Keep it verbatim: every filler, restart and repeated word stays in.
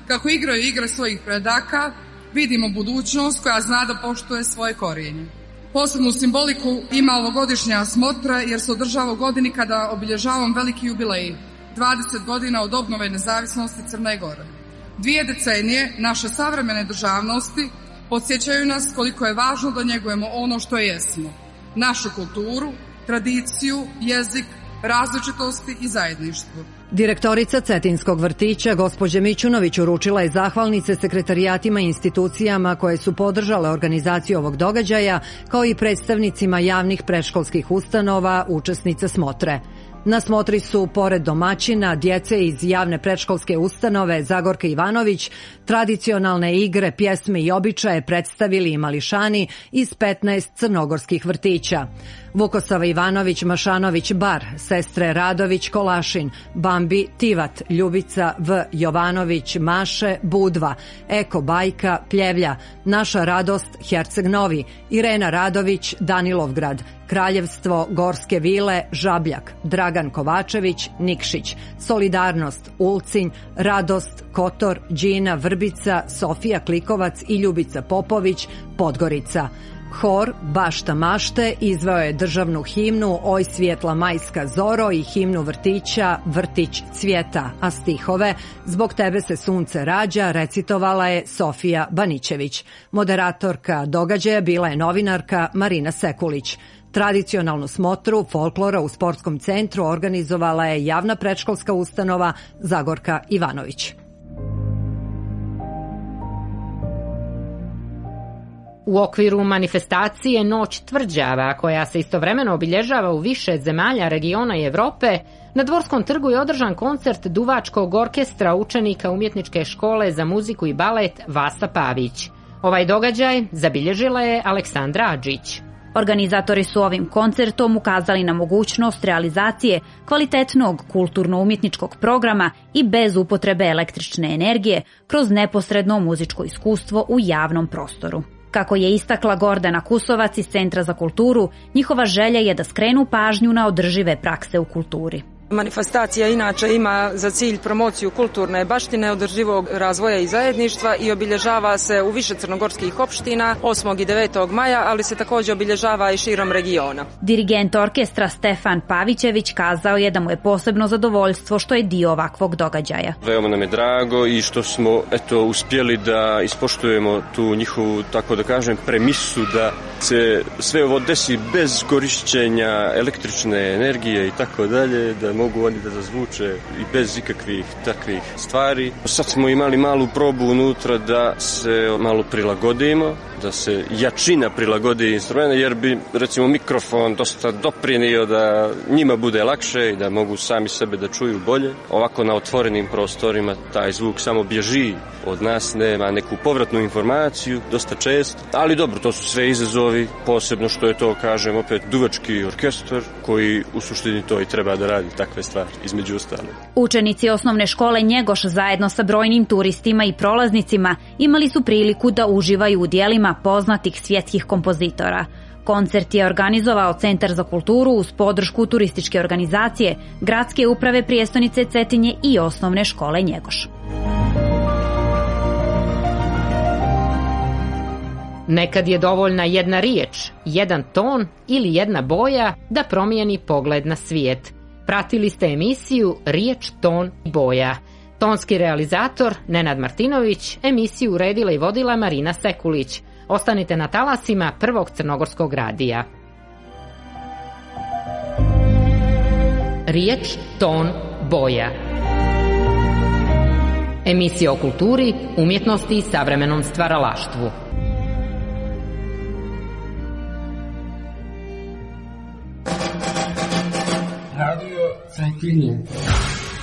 Kako igraju igre svojih predaka, vidimo budućnost koja zna da poštuje svoje korijenje. Posebnu simboliku ima ovogodišnja smotra jer se održava u godini kada obilježavamo veliki jubilej, dvadeset godina od obnove nezavisnosti Crne Gore. Dvije decenije naše savremene državnosti podsjećaju nas koliko je važno da njegujemo ono što jesmo, našu kulturu, tradiciju, jezik, različitosti i zajedništvo. Direktorica Cetinskog vrtića, gospođa Mićunović, uručila je zahvalnice sekretarijatima i institucijama koje su podržale organizaciju ovog događaja, kao i predstavnicima javnih predškolskih ustanova, učesnica smotre. Na smotri su, pored domaćina, djece iz javne predškolske ustanove Zagorka Ivanović, tradicionalne igre, pjesme i običaje predstavili i mališani iz petnaest crnogorskih vrtića. Vukosava Ivanović, Mašanović Bar, sestre Radović Kolašin, Bambi Tivat, Ljubica V. Jovanović Maše Budva, Eko Bajka Pljevlja, Naša radost Herceg Novi, Irena Radović Danilovgrad, Kraljevstvo Gorske vile Žabljak, Dragan Kovačević Nikšić, Solidarnost Ulcinj, Radost Kotor, Đina Vrbica, Sofija Klikovac i Ljubica Popović Podgorica. Hor Bašta mašte izveo je državnu himnu Oj svjetla majska zoro i himnu vrtića Vrtić cvjeta, a stihove Zbog tebe se sunce rađa recitovala je Sofija Banićević. Moderatorka događaja bila je novinarka Marina Sekulić. Tradicionalnu smotru folklora u sportskom centru organizovala je javna predškolska ustanova Zagorka Ivanović. U okviru manifestacije Noć tvrđava, koja se istovremeno obilježava u više zemalja regiona i Evrope, na Dvorskom trgu je održan koncert duvačkog orkestra učenika Umjetničke škole za muziku i balet Vasa Pavić. Ovaj događaj zabilježila je Aleksandra Adžić. Organizatori su ovim koncertom ukazali na mogućnost realizacije kvalitetnog kulturno-umjetničkog programa i bez upotrebe električne energije kroz neposredno muzičko iskustvo u javnom prostoru. Kako je istakla Gordana Kusovac iz Centra za kulturu, njihova želja je da skrenu pažnju na održive prakse u kulturi. Manifestacija inače ima za cilj promociju kulturne baštine, održivog razvoja i zajedništva i obilježava se u više crnogorskih opština osmog i devetog maja, ali se također obilježava i širom regiona. Dirigent orkestra Stefan Pavićević kazao je da mu je posebno zadovoljstvo što je dio ovakvog događaja. Veoma nam je drago i što smo eto uspjeli da ispoštujemo tu njihovu, tako da kažem, premisu da se sve ovo desi bez korišćenja električne energije i tako dalje, da mogu oni da zazvuče i bez ikakvih takvih stvari. Sad smo imali malu probu unutra da se malo prilagodimo, da se jačina prilagodi instrumenta, jer bi recimo mikrofon dosta doprinio da njima bude lakše i da mogu sami sebe da čuju bolje. Ovako na otvorenim prostorima taj zvuk samo bježi od nas, nema neku povratnu informaciju, dosta često. Ali dobro, to su sve izazovi, posebno što je to, kažem, opet duvački orkestar koji u suštini to i treba da radi takve stvari, između ostalog. Učenici osnovne škole Njegoš zajedno sa brojnim turistima i prolaznicima imali su priliku da uživaju u dijelima poznatih svjetskih kompozitora. Koncert je organizovao Centar za kulturu uz podršku turističke organizacije, gradske uprave prijestolnice Cetinje i osnovne škole Njegoš. Nekad je dovoljna jedna riječ, jedan ton ili jedna boja da promijeni pogled na svijet. Pratili ste emisiju Riječ, ton i boja. Tonski realizator Nenad Martinović, emisiju uredila i vodila Marina Sekulić. Ostanite na talasima Prvog crnogorskog radija. Riječ, ton, boja. Emisija o kulturi, umjetnosti i savremenom stvaralaštvu. Radio Cetinje.